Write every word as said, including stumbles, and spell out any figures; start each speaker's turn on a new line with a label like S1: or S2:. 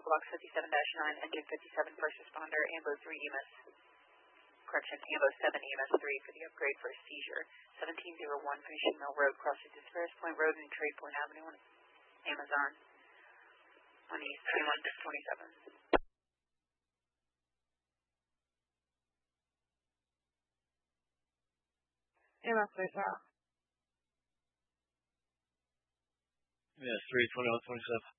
S1: Block fifty-seven dash nine, Engine fifty-seven, first responder, AMBO three E M S, correction, AMBO seven E M S three for the upgrade for a seizure. seventeen oh one Finishing Mill Road, crosses Disperse Point Road and Trade Point Avenue on Amazon on East twenty-one twenty-seven.
S2: E M S three, sir.
S3: Yes, three twenty-one twenty-seven.